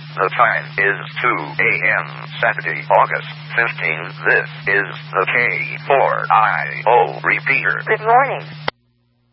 The time is 2 a.m. Saturday, August 15. This is the K4IO repeater. Good morning.